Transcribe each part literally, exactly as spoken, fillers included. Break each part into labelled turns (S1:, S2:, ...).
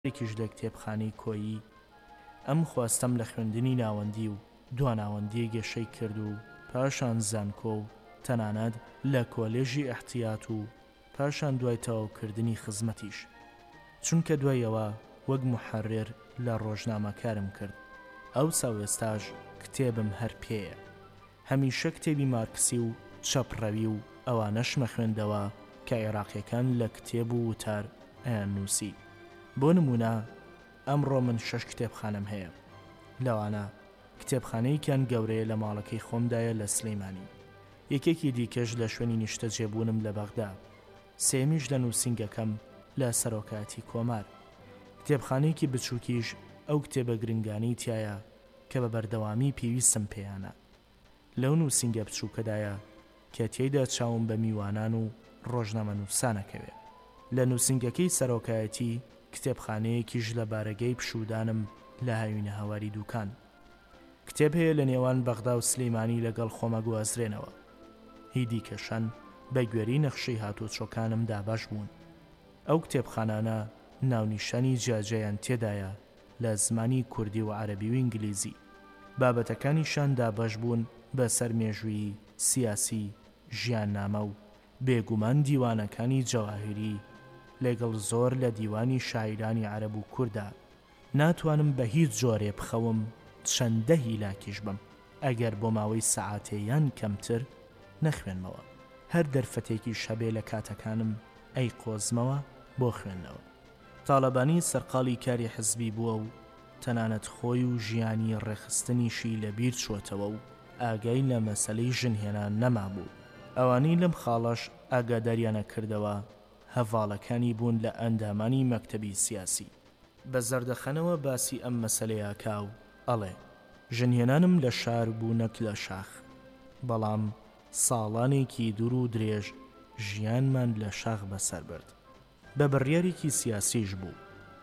S1: ێکیش لە کتێبخانەی کۆیی ئەم خواستەم لە خوێندنی ناوەندی و دو ناوەندی گەشەی کرد و پاشان زانکۆ و تەنانەت لە کۆلێژی ئەحتیات و پاشان دوای تەواوکردنی خزمەتیش، چونکە دوایەوە وەک محەڕێر لە ڕۆژنامەکارم کرد. ئەو ساوێستاش کتێبم هەر پێیە. هەمیشە کتێبی مارکسی و چەپڕەوی و ئەوانەشمە خوێندەوە کە عێراقیەکان لە کتێب و وتار ئەیان نووسی. بۆ نمونە ئەمڕۆ من شەش کتێبخانەم هەیە، لەوانە کتێبخانەیەکیان گەورەیە لە ماڵەکەی خۆمدایە لە سلەیمانی، یەکێکی دیکەش لە شوێنی نیشتە جێبوونم لە بەغدا، سێمیش لە نووسینگەکەم لە سەرۆکاتی کۆمار. کتێبخانەیەکی بچووکیش ئەو کتێبە گرنگانەی تایە کە بە بەردەوامی پێویستم پێیانە. لەو نووسینگە بچووکەدایە کە تێیدا چاوم بە میوانان و ڕۆژنامە نووسانەکەوێ. لە نووسینگەکەی سەرۆکایەتی کتێبخانەیەکیش لە بارەگەی پشودانم لە هاوینە هەواری دووکان. کتێب هەیە لە نێوان بەغدا و سلەیمانی لەگەڵ خۆمە گوازرێنەوە. هی دیکەشەن بە گوێرەی نەخشەی هاتوچۆکانم دابەش بوون. ئەو کتێبخانانە ناونیشانی جیاجیان تێدایە لە زمانی کوردی و عەرەبی و ئینگلیزی. بابەتەکانیشان دابەش بوون بەسەر مێژووی سیاسی، ژیاننامە و بێگومان دیوانەکانی جەواهیری لەگەڵ زۆر لە دیوانی شاعیرانی عەرەب و کووردا. ناتوانم بە هیچ جۆرێ بخەوم چەندە هیلاکیش بم ئەگەر بۆ ماوەی سەعاتێیان کەمتر نەخوێنمەوە. هەر دەرفەتێکی شەبێ لە کاتەکانم ئەی قۆزمەوە بۆ خوێندنەوە. تاڵەبانی سەرقاڵی کاری حزبی بووە و تەنانەت خۆی و ژیانی ڕێخستنیشی لەبیر چووەتەوە و ئاگای لە مەسەلەی ژنهێنان نەمابوو. ئەوانەی لەم خاڵەش ئاگاداریانە کردەوە هەڤاڵەکانی بوون لە ئەندامانی مەکتەبی سیاسی. بە زەردەخەنەوە باسی ئەم مەسەلەیە کاو ئەڵێ ژنهێنانم لە شار بوو نەک لە شاخ، بەڵام ساڵانێکی دوور و درێژ ژیانمان لە شاخ بەسەر برد. بە بڕیارێکی سیاسیش بوو،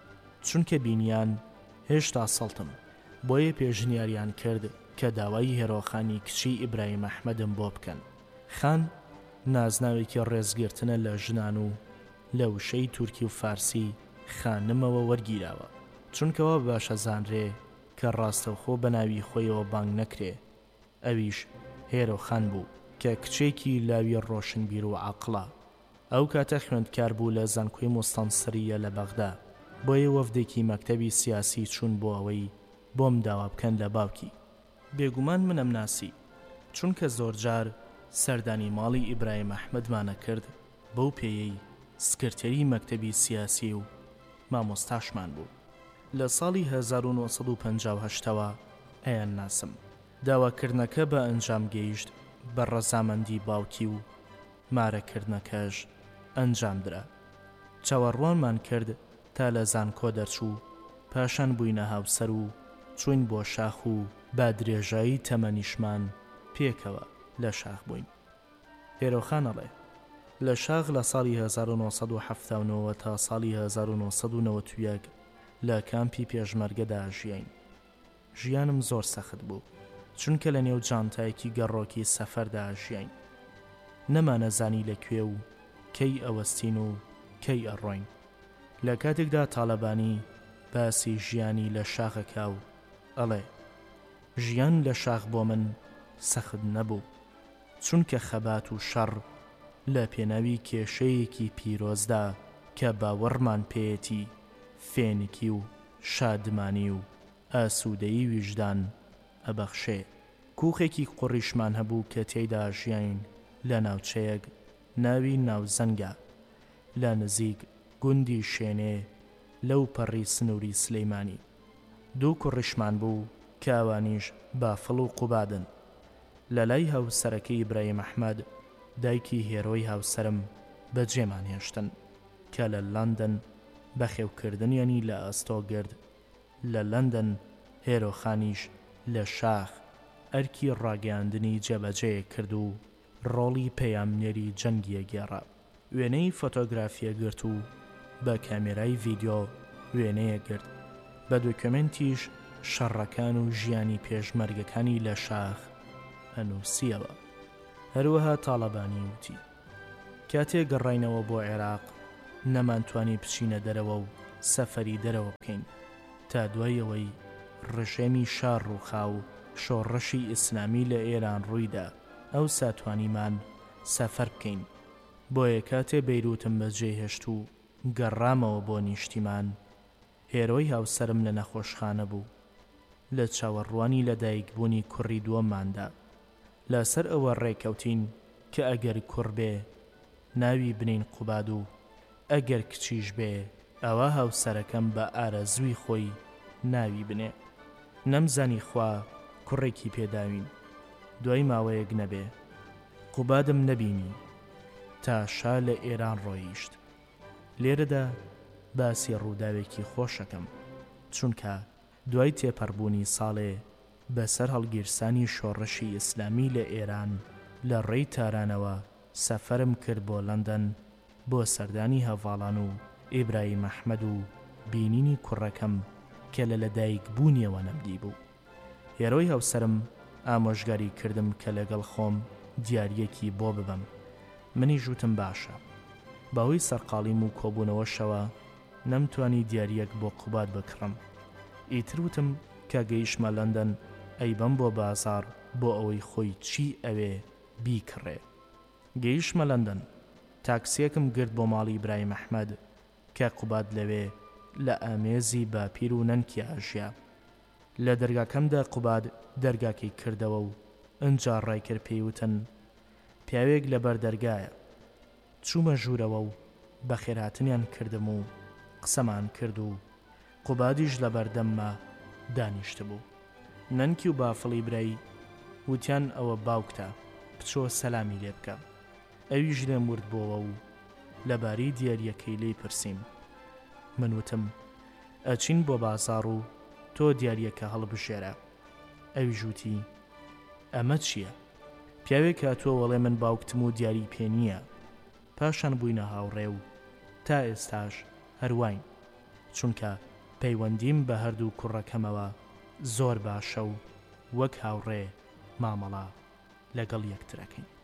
S1: چونکە بینیان هێشتا سەڵتم، بۆیە پێشنیاریان کرد کە داوای هێرۆخانی کچی ئیبراهیم ئەحمەدم بۆ بکەن. خان نازناوێکی ڕێزگرتنە لە ژنان و لە وشەی تورکی و فارسی خانمەوە وەرگیراوە، چونکەوە باشە زانرێ کە ڕاستەوخۆ بە ناوی خۆیەوە بانگ نەکرێ. ئەویش هێرۆخان بوو کە کچێکی لاوی ڕۆشنبیر و عاقڵە. ئەو کاتە خوێندکار بوو لە زانکۆی مۆستەنسریە لە بەغدا، بۆیە وەفدێکی مەکتەبی سیاسی چوون بۆ ئەوەی بۆم داوا بکەن لە باوکی. بێگومان منەم ناسی، چونکە زۆر جار سەردانی ماڵی ئیبراهیم ئەحمەدمانە کرد بەو پێیەی سکرتێری مەکتەبی سیاسی و مامۆستاشمان بوو. لە ساڵی هەزار و نۆ سەد و پەنجا و هەشتەوە ئەیان ناسم داواکردنەکە بە ئەنجام گەیشت بە ڕەزامەندی باوکی و مارەکردنەکەش ئەنجام درا. چاوەڕوانمان کرد تا لە زانکۆ دەرچوو، پاشان بووینە هاوسەر و چوین بۆ شاخ و با درێژایی تەمەنیشمان پێکەوە لە شاخ بووین. هێرۆخان ئەڵێ لە شاخ لە ساڵی هەزار و نۆ سەد و حەڤتا و نۆ تا ساڵی هەزار و نۆ سەد و نەوەت و یەک لە کامپی پێشمەرگەدا ژیاین. ژیانم زۆر سەخت بوو، چونکە لە نێو جانتایەکی گەڕۆکی سەفەردا ژیاین. نەمانەزانی لەکوێ و کەی ئەوەستین و کەی ئەڕۆین. لە کاتێکدا تاڵەبانی باسی ژیانی لە شاخەکە و ئەڵێ ژیان لە شاخ بۆ من سەخت نەبوو، چونکە خەبات و شەڕ لە پێناوی کێشەیەکی پیرۆزدا کە باوەڕمان پێیەتی فێنکی و شادمانی و ئاسوودەی ویژدان ئەبەخشێ. کووخێکی قوڕیشمان هەبوو کە تێیدا ژیاین لە ناوچەیەک ناوی ناوزەنگە لە نزیک گوندی شوێنێ لەو پەڕی سنووری سلەیمانی. دوو کوڕیشمان بوو کە ئەوانیش بافڵ و قوبادن. لە لای هاوسەرەکەی ئیبراهیم ئەحمەد دایکی هێرۆی هاوسەرم بەجێمان هێشتن کە لە لەندەن بەخێوکردنیانی لە ئەستۆگرد. لە لەندەن هێرۆخانیش لە شاخ ئەرکی ڕاگەاندنی جێبەجێ کرد و ڕۆڵی پەیامنێری جەنگیە گێڕا. وێنەی فۆتۆگرافیە گرت و بە کامێرای ڤیدیۆ وێنەیە گرت. بە دۆکمنتیش شەڕەکان و ژیانی پێشمەرگەکانی لە شاخ ئەنووسیەوە. هەروەها تاڵەبانی وتی کاتێک گەڕاینەوە بۆ عێراق نەمانتوانی بچینە دەرەوە و سەفەری دەرەوە بکەین تا دوایەوەی ڕژێمی شار ڕووخا و شۆڕەشی ئیسلامی لە ئێران ڕوویدا ئەو ساتوانیمان سەفەر بکەین. بۆیە کاتێ بەیروتم بەجێهێشت و گەڕامەوە بۆ نیشتیمان، هێرۆی هاوسەرم لە نەخۆشخانە بوو. لە چاوەڕوانی لەدایکبوونی کوڕی دووەمماندا لەسەر ئەوە ڕێکەوتین کە ئەگەر کوڕ بێ ناوی بنین قوباد و ئەگەر کچیش بێ ئەوە هاوسەرەکەم بە ئارەزووی خۆی ناوی بنێ. نەمزانی خوا کوڕێکی پێداوین. دوای ماوەیەک نەبێ قوبادم نەبینی تا شا لە ئێران ڕۆیشت. لێرەدا باسی ڕووداوێکی خۆشەکەم، چونکە دوای تێپەڕبوونی ساڵێ بەسەر هەڵگیرسانی شۆڕەشی ئیسلامی لە ئێران لە ڕێی تارانەوە سەفەرم کرد بۆ لەندەن بۆ سەردانی هەڤاڵان و ئیبراهیم ئەحمەد و بینینی کوڕەکەم کە لە لەدایک بوونیەوە نەمدی بوو. هێرۆی هاوسەرم ئامۆژگاری کردم کە لەگەڵ خۆم دیاریەکی بۆ ببەم. منی ژوتم باشە. باوەی سەرقاڵیم و کۆبوونەوەشەوە نەمتوانی دیاریەک بۆ قوباد بکڕم. ئیتر وتم کە گەیشتمە لەندەن ئەیبەم بۆ بازار بۆ ئەوەی خۆی چی ئەوێ بیکڕێ. گەیشتمە لەندەن، تاکسیەکم گرت بۆ ماڵی ئیبراهیم ئەحمەد کە قوباد لەوێ لە ئامێزی باپیر و نەنکی ئاژیا. لە دەرگاکەمدا قوباد دەرگاکەی کردەوە و ئەنجا ڕایکرد پێیوتن پیاوێک لە بەردەرگایە. چوومە ژوورەوە و بە خێرهاتنیان کردم و قسەمان کرد و قوبادیش لە بەردەممە دانیشت بوو. نەنکی و بافڵی برایی وتیان ئەوە باوکتە، بچۆ سەلامی لێ بکە. ئەویش لێم ورد بۆەوە و لەبارەی دیاریەکەی لێی پرسیم. من وتم ئەچین بۆ بازاڕ و تۆ دیاریەکە هەڵبژێرە. ئەوی ژووتی ئەمە چییە؟ پیاوێک هاتووە وەڵێ من باوکتم و دیاری پێ نییە. پاشان بووینە هاوڕێ و تا ئێستاش هەروین، چونکە پەیوەندیم بە هەردوو کوڕەکەمەوە زۆر باشە و وەک هاوڕێ مامەڵە لەگەڵ یەکترەکەین.